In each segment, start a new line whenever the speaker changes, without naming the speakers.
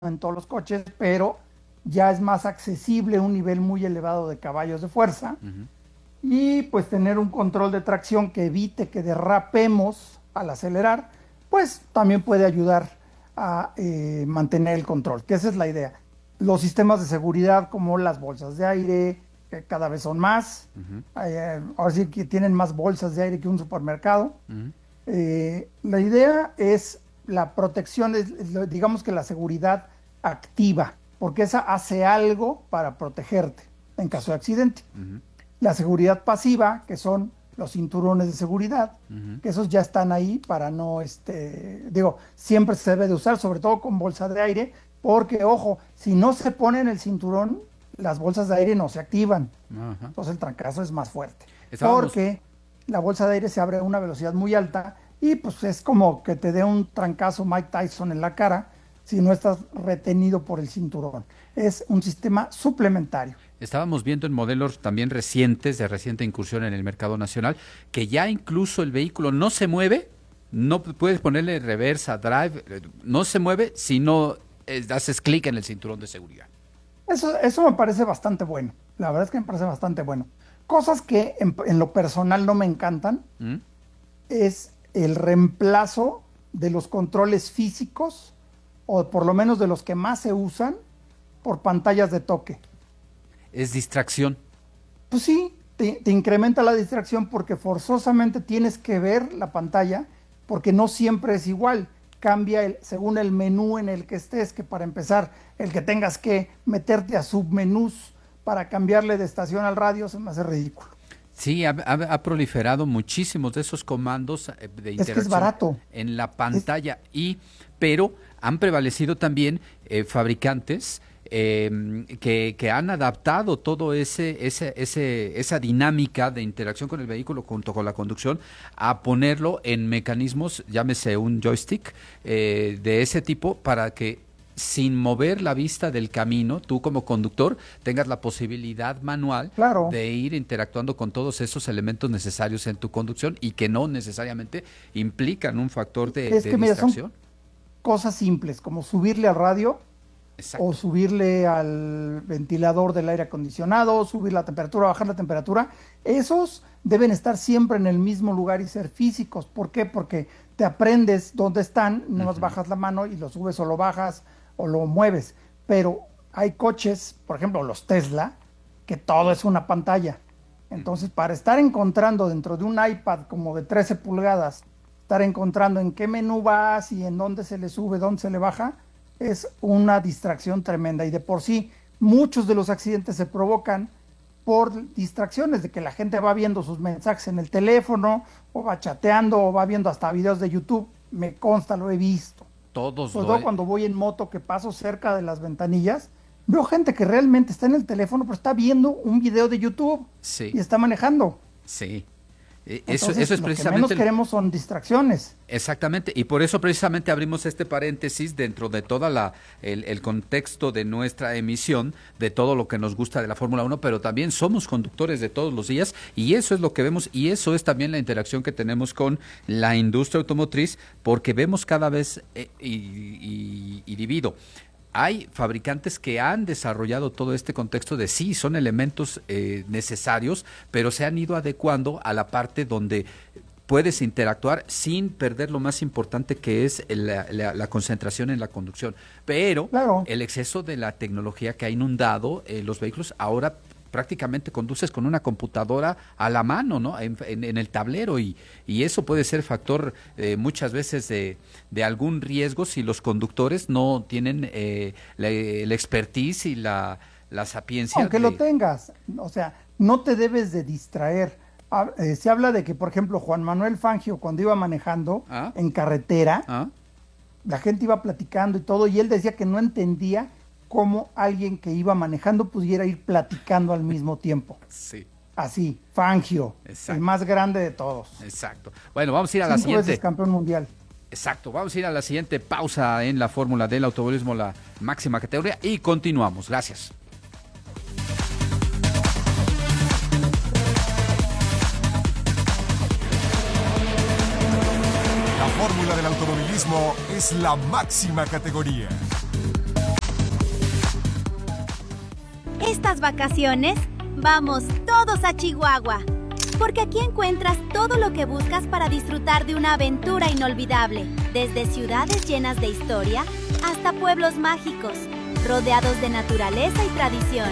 en todos los coches, pero ya es más accesible un nivel muy elevado de caballos de fuerza
Ujú.
y pues tener un control de tracción que evite que derrapemos al acelerar, pues también puede ayudar a mantener el control, que esa es la idea. Los sistemas de seguridad como las bolsas de aire, que cada vez son más,
Ujú.
ahora sí que tienen más bolsas de aire que un supermercado.
Ujú.
La idea es la protección, digamos que la seguridad activa, porque esa hace algo para protegerte en caso de accidente.
Ujú.
La seguridad pasiva, que son los cinturones de seguridad,
Ujú.
que esos ya están ahí para no, digo, siempre se debe de usar, sobre todo con bolsa de aire, porque, ojo, si no se ponen el cinturón, las bolsas de aire no se activan.
Ajá.
Entonces el trancazo es más fuerte,
Estábamos,
porque la bolsa de aire se abre a una velocidad muy alta y pues es como que te dé un trancazo Mike Tyson en la cara si no estás retenido por el cinturón. Es un sistema suplementario.
estábamos viendo en modelos también recientes, de reciente incursión en el mercado nacional, que ya incluso el vehículo no se mueve, no puedes ponerle reversa, drive, no se mueve si no haces clic en el cinturón de seguridad.
Eso me parece bastante bueno. La verdad es que me parece bastante bueno. Cosas que en lo personal no me encantan
¿Mm?
es el reemplazo de los controles físicos, o por lo menos de los que más se usan, por pantallas de toque.
Es distracción.
Pues sí, te incrementa la distracción porque forzosamente tienes que ver la pantalla porque no siempre es igual. Cambia según el menú en el que estés, que para empezar, el que tengas que meterte a submenús para cambiarle de estación al radio se me hace ridículo.
Sí, ha proliferado muchísimos de esos comandos de
Es que es
interacción
barato.
en la
Es,
pantalla pero han prevalecido también fabricantes que han adaptado todo esa dinámica de interacción con el vehículo junto con la conducción a ponerlo en mecanismos, llámese un joystick de ese tipo para que sin mover la vista del camino, tú como conductor tengas la posibilidad manual
claro,
de ir interactuando con todos esos elementos necesarios en tu conducción y que no necesariamente implican un factor
es
de
que mira, son
distracción.
cosas simples como subirle al radio o
Exacto.
subirle al ventilador del aire acondicionado, subir la temperatura, bajar la temperatura, esos deben estar siempre en el mismo lugar y ser físicos. ¿Por qué? Porque te aprendes dónde están, no más
Ujú.
bajas la mano y lo subes o lo bajas o lo mueves. Pero hay coches, por ejemplo, los Tesla, que todo es una pantalla. Entonces, para estar encontrando dentro de un iPad como de 13 pulgadas, estar encontrando en qué menú vas y en dónde se le sube, dónde se le baja, es una distracción tremenda. Y de por sí, muchos de los accidentes se provocan por distracciones, de que la gente va viendo sus mensajes en el teléfono, o va chateando, o va viendo hasta videos de YouTube. Me consta, lo he visto.
Todos
Sobre
lo...
todo cuando voy en moto, que paso cerca de las ventanillas, veo gente que realmente está en el teléfono, pero está viendo un video de YouTube
Sí,
y está manejando.
sí. Eso
Entonces,
es
lo que menos
precisamente
queremos son distracciones.
exactamente, y por eso precisamente abrimos este paréntesis dentro de toda el contexto de nuestra emisión, de todo lo que nos gusta de la Fórmula Uno, pero también somos conductores de todos los días y eso es lo que vemos y eso es también la interacción que tenemos con la industria automotriz, porque vemos cada vez, y divido, hay fabricantes que han desarrollado todo este contexto de sí, son elementos necesarios, pero se han ido adecuando a la parte donde puedes interactuar sin perder lo más importante que es la concentración en la conducción. Pero
Claro.
el exceso de la tecnología que ha inundado los vehículos ahora prácticamente conduces con una computadora a la mano, ¿no? En el tablero y eso puede ser factor muchas veces de algún riesgo si los conductores no tienen la expertise y la sapiencia
Aunque lo
de...
tengas, o sea, no te debes de distraer. Se habla de que, por ejemplo, Juan Manuel Fangio, cuando iba manejando
¿Ah?
en carretera,
¿Ah?
la gente iba platicando y todo, y él decía que no entendía cómo alguien que iba manejando pudiera ir platicando al mismo tiempo.
Sí,
Así, Fangio, el
exacto,
más grande de todos.
exacto. Bueno, vamos a ir a la
5 veces
siguiente.
campeón mundial.
Exacto, vamos a ir a la siguiente pausa en la fórmula del automovilismo, la máxima categoría, y continuamos. Gracias.
La fórmula del automovilismo es la máxima categoría. estas vacaciones, vamos todos a Chihuahua. Porque aquí encuentras todo lo que buscas para disfrutar de una aventura inolvidable. Desde ciudades llenas de historia hasta pueblos mágicos, rodeados de naturaleza y tradición.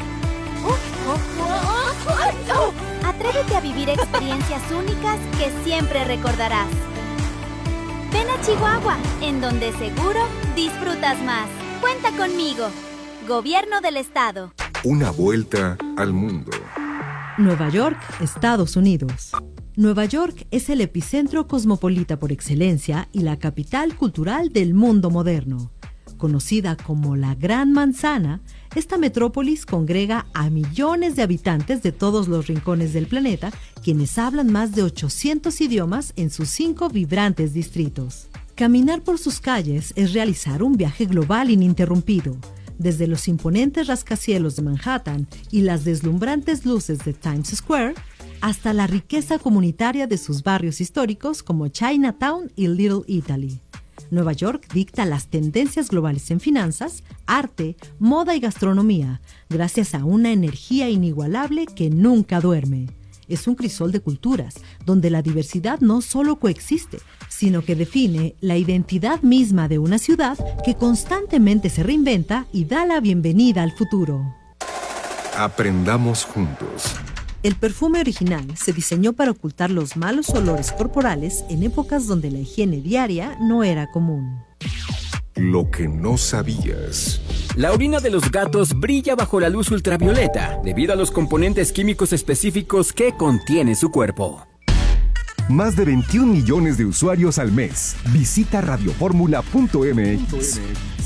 Atrévete a vivir experiencias únicas que siempre recordarás. Ven a Chihuahua, en donde seguro disfrutas más. Cuenta conmigo. Gobierno del Estado.
Una vuelta al mundo.
Nueva York, Estados Unidos. Nueva York es el epicentro cosmopolita por excelencia y la capital cultural del mundo moderno. Conocida como la Gran Manzana, esta metrópolis congrega a millones de habitantes de todos los rincones del planeta, quienes hablan más de 800 idiomas en sus 5 vibrantes distritos. Caminar por sus calles es realizar un viaje global ininterrumpido. Desde los imponentes rascacielos de Manhattan y las deslumbrantes luces de Times Square, hasta la riqueza comunitaria de sus barrios históricos como Chinatown y Little Italy. Nueva York dicta las tendencias globales en finanzas, arte, moda y gastronomía, gracias a una energía inigualable que nunca duerme. Es un crisol de culturas, donde la diversidad no solo coexiste, sino que define la identidad misma de una ciudad que constantemente se reinventa y da la bienvenida al futuro.
Aprendamos juntos.
El perfume original se diseñó para ocultar los malos olores corporales en épocas donde la higiene diaria no era común.
Lo que no sabías.
La orina de los gatos brilla bajo la luz ultravioleta debido a los componentes químicos específicos que contiene su cuerpo.
Más de 21 millones de usuarios al mes. Visita radioformula.mx.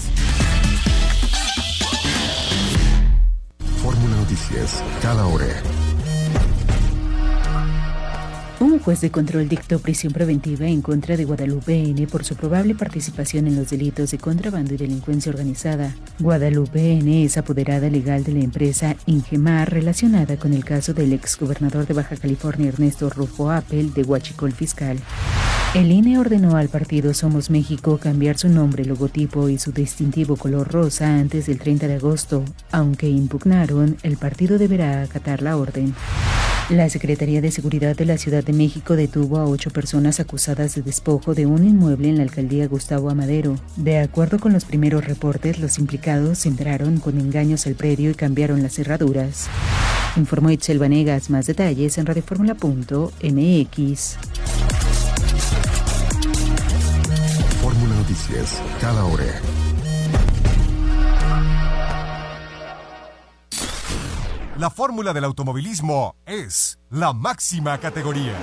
Fórmula Noticias, cada hora.
Un juez de control dictó prisión preventiva en contra de Guadalupe N. por su probable participación en los delitos de contrabando y delincuencia organizada. Guadalupe N. es apoderada legal de la empresa Ingemar relacionada con el caso del exgobernador de Baja California Ernesto Rufo Appel de Huachicol Fiscal. El INE ordenó al partido Somos México cambiar su nombre, logotipo y su distintivo color rosa antes del 30 de agosto. Aunque impugnaron, el partido deberá acatar la orden. La Secretaría de Seguridad de la Ciudad de México detuvo a 8 personas acusadas de despojo de un inmueble en la alcaldía Gustavo Amadero. De acuerdo con los primeros reportes, los implicados entraron con engaños al predio y cambiaron las cerraduras. Informó Itzel Vanegas. Más detalles en radioformula.mx.
Fórmula Noticias, cada hora.
La fórmula del automovilismo es la máxima categoría.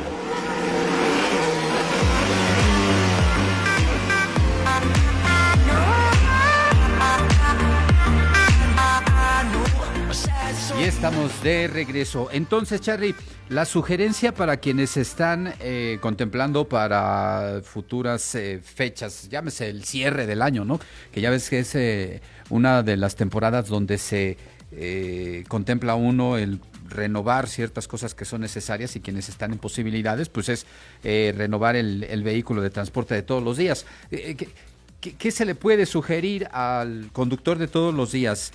Y estamos de regreso. Entonces, Charly, la sugerencia para quienes están contemplando para futuras fechas, llámese el cierre del año, ¿no? Que ya ves que es una de las temporadas donde se contempla uno el renovar ciertas cosas que son necesarias, y quienes están en posibilidades, pues es renovar el vehículo de transporte de todos los días. ¿Qué se le puede sugerir al conductor de todos los días?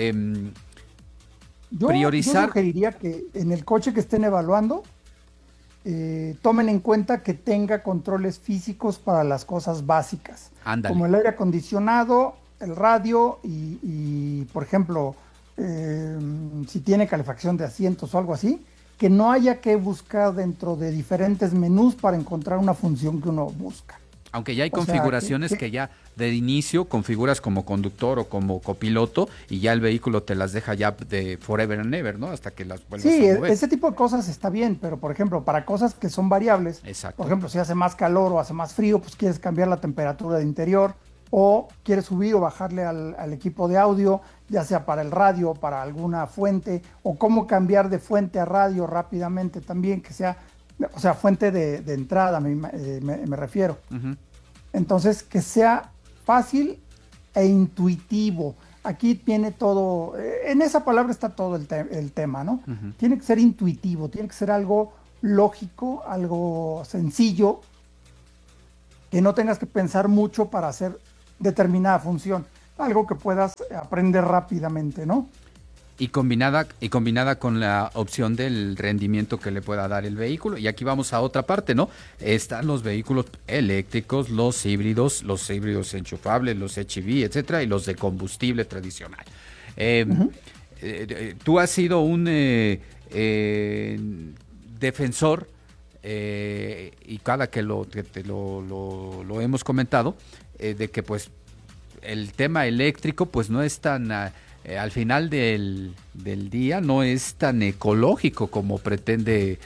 Priorizar.
Yo sugeriría que en el coche que estén evaluando tomen en cuenta que tenga controles físicos para las cosas básicas.
Ándale.
Como el aire acondicionado, el radio y por ejemplo, si tiene calefacción de asientos o algo así, que no haya que buscar dentro de diferentes menús para encontrar una función que uno busca.
Aunque ya hay configuraciones que ya de inicio configuras como conductor o como copiloto, y ya el vehículo te las deja ya de forever and ever, ¿no? Hasta que las vuelvas a mover. Sí,
ese tipo de cosas está bien, pero por ejemplo, para cosas que son variables,
exacto.
Por ejemplo, si hace más calor o hace más frío, pues quieres cambiar la temperatura de interior, o quieres subir o bajarle al equipo de audio, ya sea para el radio, para alguna fuente, o cómo cambiar de fuente a radio rápidamente también, que sea, o sea, fuente de entrada, me refiero. Uh-huh. Entonces, que sea fácil e intuitivo. Aquí tiene todo, en esa palabra está todo el tema, ¿no? Uh-huh. Tiene que ser intuitivo, tiene que ser algo lógico, algo sencillo, que no tengas que pensar mucho para hacer determinada función, algo que puedas aprender rápidamente, ¿no?
Y combinada con la opción del rendimiento que le pueda dar el vehículo. Y aquí vamos a otra parte, ¿no? Están los vehículos eléctricos, los híbridos enchufables, los HEV, etcétera, y los de combustible tradicional. Tú has sido un defensor, y cada que lo hemos comentado, de que pues el tema eléctrico pues no es tan... al final del día no es tan ecológico como pretende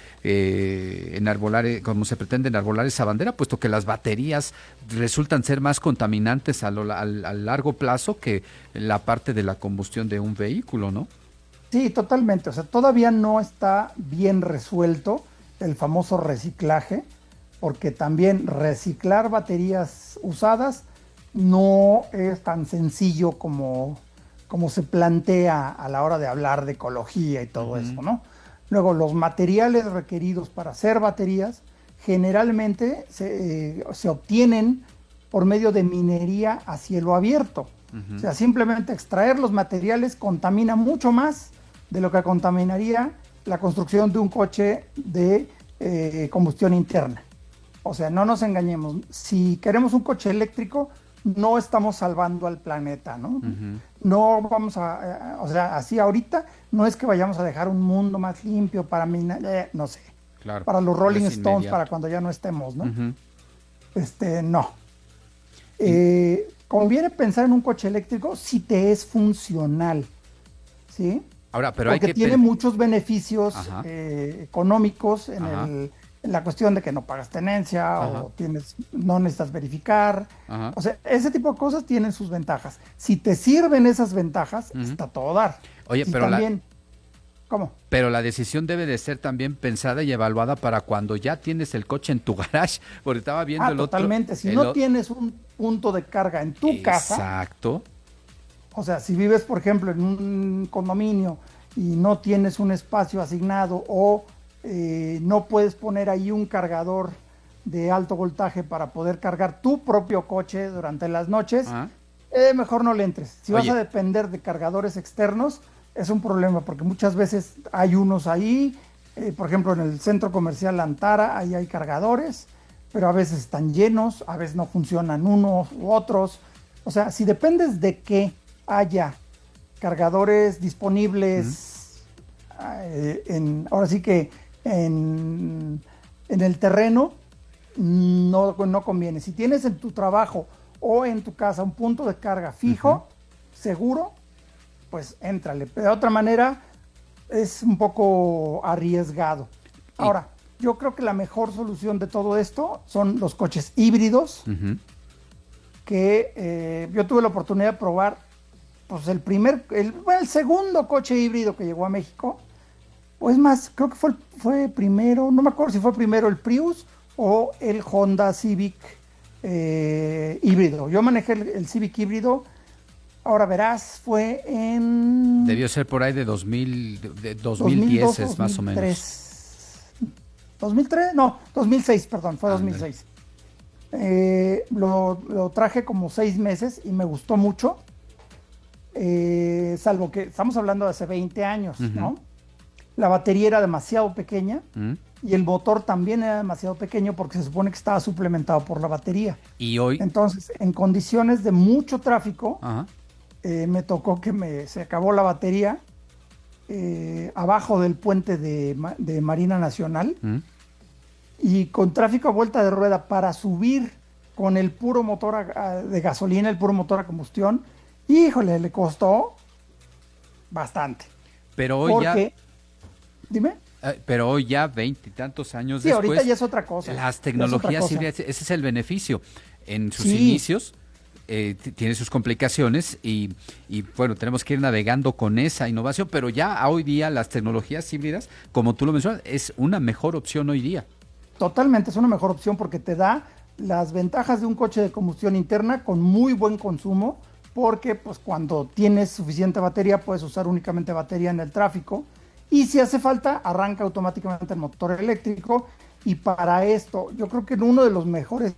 como se pretende enarbolar esa bandera, puesto que las baterías resultan ser más contaminantes a largo plazo que la parte de la combustión de un vehículo, ¿no?
Sí, totalmente. O sea, todavía no está bien resuelto el famoso reciclaje, porque también reciclar baterías usadas no es tan sencillo como se plantea a la hora de hablar de ecología y todo eso, ¿no? Luego, los materiales requeridos para hacer baterías generalmente se obtienen por medio de minería a cielo abierto. O sea, simplemente extraer los materiales contamina mucho más de lo que contaminaría la construcción de un coche de combustión interna. O sea, no nos engañemos. Si queremos un coche eléctrico, no estamos salvando al planeta, ¿no? No vamos o sea, así ahorita no es que vayamos a dejar un mundo más limpio para minar, no sé,
claro,
para los Rolling Stones,
inmediato.
para cuando ya no estemos, ¿no? No. Conviene pensar en un coche eléctrico si te es funcional, ¿sí?
Ahora, pero
porque
hay que
tiene muchos beneficios económicos
Ajá.
en la cuestión de que no pagas tenencia o no necesitas verificar. O sea, ese tipo de cosas tienen sus ventajas. Si te sirven esas ventajas, está todo dar.
Oye,
y
pero
también, ¿cómo?
Pero la decisión debe de ser también pensada y evaluada para cuando ya tienes el coche en tu garage, porque estaba viendo el otro.
Totalmente. Si no tienes un punto de carga en tu casa.
Exacto.
O sea, si vives, por ejemplo, en un condominio y no tienes un espacio asignado o no puedes poner ahí un cargador de alto voltaje para poder cargar tu propio coche durante las noches, mejor no le entres. Si vas a depender de cargadores externos, es un problema, porque muchas veces hay unos ahí, por ejemplo, en el centro comercial Antara, ahí hay cargadores, pero a veces están llenos, a veces no funcionan unos u otros. O sea, si dependes de que haya cargadores disponibles, ahora sí que en el terreno, no conviene. Si tienes en tu trabajo o en tu casa un punto de carga fijo, seguro, pues éntrale. Pero de otra manera es un poco arriesgado. Ahora, yo creo que la mejor solución de todo esto son los coches híbridos, que yo tuve la oportunidad de probar, pues el segundo coche híbrido que llegó a México. O es más, creo que fue primero, no me acuerdo si fue primero el Prius o el Honda Civic híbrido. Yo manejé el Civic híbrido, ahora verás, fue en...
Debió ser por ahí de 2010,
2002,
es más o menos.
2003, no, 2006, perdón, fue 2006. Lo traje como 6 meses y me gustó mucho, salvo que estamos hablando de hace 20 años, ¿no? La batería era demasiado pequeña y el motor también era demasiado pequeño porque se supone que estaba suplementado por la batería.
Y hoy...
Entonces, en condiciones de mucho tráfico, me tocó que se acabó la batería abajo del puente de Marina Nacional y con tráfico a vuelta de rueda para subir con el puro motor de gasolina, el puro motor a combustión, híjole, le costó bastante.
Pero hoy
Dime.
Pero hoy ya 20 y tantos años después...
ahorita ya es otra cosa.
Las tecnologías híbridas, ese es el beneficio. En sus inicios tiene sus complicaciones y bueno, tenemos que ir navegando con esa innovación, pero ya hoy día las tecnologías híbridas, como tú lo mencionas, es una mejor opción hoy día.
Totalmente, es una mejor opción porque te da las ventajas de un coche de combustión interna con muy buen consumo, porque pues cuando tienes suficiente batería puedes usar únicamente batería en el tráfico. Y si hace falta, arranca automáticamente el motor eléctrico. Y para esto, yo creo que uno de los mejores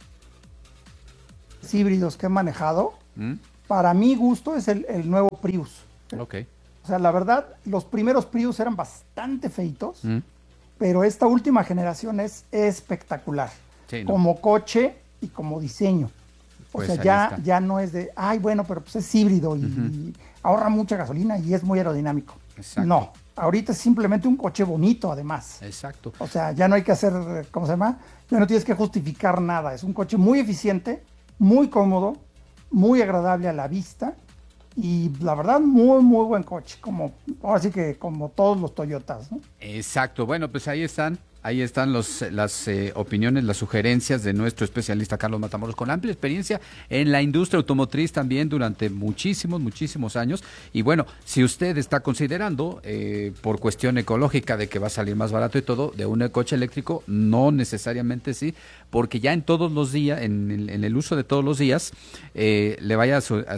híbridos que he manejado, para mi gusto, es el nuevo Prius.
Ok.
O sea, la verdad, los primeros Prius eran bastante feitos, pero esta última generación es espectacular. Sí, ¿no? Como coche y como diseño. O pues sea, ya no es de, ay, bueno, pero pues es híbrido y ahorra mucha gasolina y es muy aerodinámico. Exacto. No, ahorita es simplemente un coche bonito, además.
Exacto.
O sea, ya no hay que hacer, ¿cómo se llama? Ya no tienes que justificar nada. Es un coche muy eficiente, muy cómodo, muy agradable a la vista y la verdad, muy, muy buen coche. Ahora sí que como todos los Toyotas, ¿no?
Exacto. Bueno, pues ahí están las opiniones, las sugerencias de nuestro especialista Carlos Matamoros, con amplia experiencia en la industria automotriz también durante muchísimos años. Y bueno, si usted está considerando, por cuestión ecológica de que va a salir más barato y todo, de un coche eléctrico, no necesariamente sí, porque ya en todos los días, en el uso de todos los días, le vaya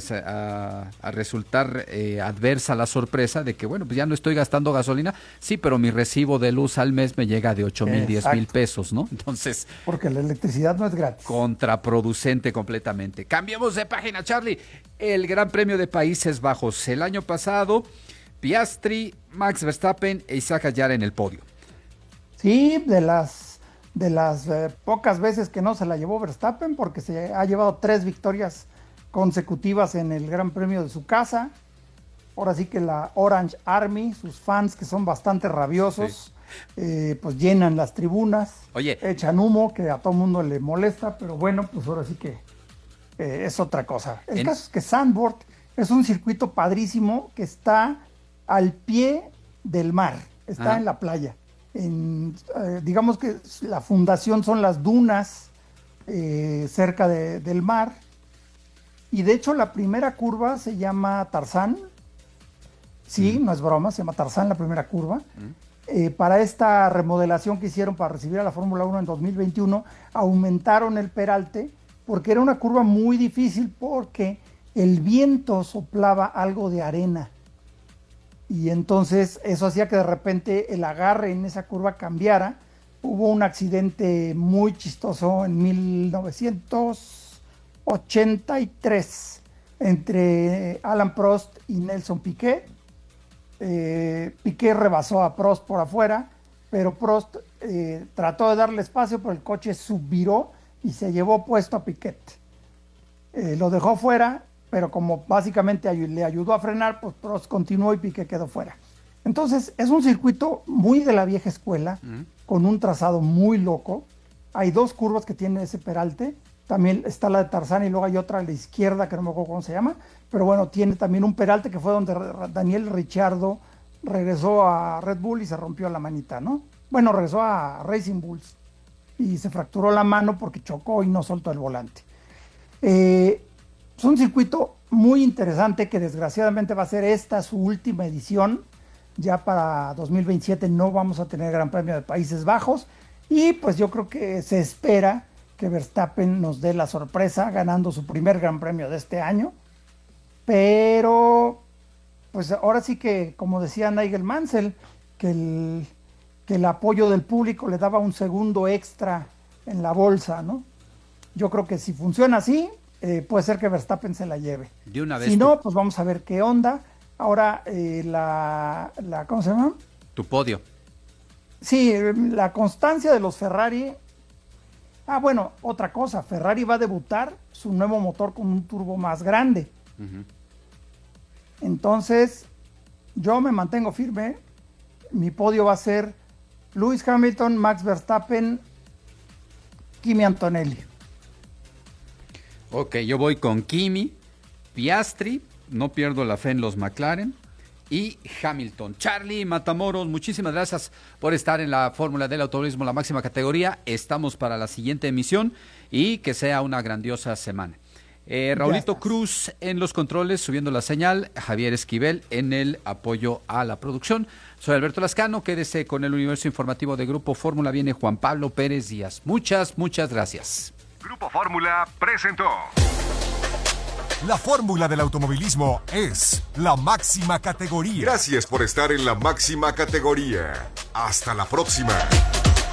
a resultar adversa la sorpresa de que, bueno, pues ya no estoy gastando gasolina, sí, pero mi recibo de luz al mes me llega de 8,000, 10,000 pesos, ¿no? Entonces...
Porque la electricidad no es gratis.
Contraproducente completamente. Cambiemos de página, Charlie. El Gran Premio de Países Bajos. El año pasado, Piastri, Max Verstappen e Isaac Hayar en el podio.
Sí, de las pocas veces que no se la llevó Verstappen, porque se ha llevado 3 victorias consecutivas en el Gran Premio de su casa. Ahora sí que la Orange Army, sus fans que son bastante rabiosos, pues llenan las tribunas, echan humo que a todo mundo le molesta, pero bueno, pues ahora sí que es otra cosa. El caso es que Zandvoort es un circuito padrísimo que está al pie del mar, está en la playa. Digamos que la fundación son las dunas cerca del mar, y de hecho la primera curva se llama Tarzán. Sí, no es broma, se llama Tarzán la primera curva. Para esta remodelación que hicieron para recibir a la Fórmula 1 en 2021, aumentaron el peralte porque era una curva muy difícil porque el viento soplaba algo de arena. Y entonces eso hacía que de repente el agarre en esa curva cambiara. Hubo un accidente muy chistoso en 1983 entre Alain Prost y Nelson Piquet. Piquet rebasó a Prost por afuera, pero Prost trató de darle espacio, pero el coche subviró y se llevó puesto a Piquet. Lo dejó fuera, pero como básicamente le ayudó a frenar, pues Prost continuó y Piquet quedó fuera. Entonces es un circuito muy de la vieja escuela, con un trazado muy loco. Hay 2 curvas que tienen ese peralte. También está la de Tarzán y luego hay otra a la izquierda que no me acuerdo cómo se llama, pero bueno, tiene también un peralte que fue donde Daniel Ricciardo regresó a Red Bull y se rompió la manita, ¿no? Bueno, regresó a Racing Bulls y se fracturó la mano porque chocó y no soltó el volante. Es un circuito muy interesante que desgraciadamente va a ser esta su última edición. Ya para 2027 no vamos a tener Gran Premio de Países Bajos y pues yo creo que se espera que Verstappen nos dé la sorpresa ganando su primer Gran Premio de este año, pero pues ahora sí que, como decía Nigel Mansell, que el apoyo del público le daba un segundo extra en la bolsa, ¿no? Yo creo que si funciona así, puede ser que Verstappen se la lleve.
De una vez.
Si no, pues vamos a ver qué onda. Ahora, ¿cómo se llama?
Tu podio.
Sí, la constancia de los Ferrari. Bueno, otra cosa, Ferrari va a debutar su nuevo motor con un turbo más grande. Entonces, yo me mantengo firme. Mi podio va a ser Lewis Hamilton, Max Verstappen, Kimi Antonelli.
Ok, yo voy con Kimi, Piastri, no pierdo la fe en los McLaren, y Hamilton. Charlie Matamoros, muchísimas gracias por estar en la Fórmula del Automovilismo, la máxima categoría. Estamos para la siguiente emisión y que sea una grandiosa semana. Raulito Cruz en los controles, subiendo la señal, Javier Esquivel en el apoyo a la producción. Soy Alberto Lascano, quédese con el universo informativo de Grupo Fórmula, viene Juan Pablo Pérez Díaz. Muchas gracias.
Grupo Fórmula presentó. La fórmula del automovilismo es la máxima categoría.
Gracias por estar en la máxima categoría. Hasta la próxima.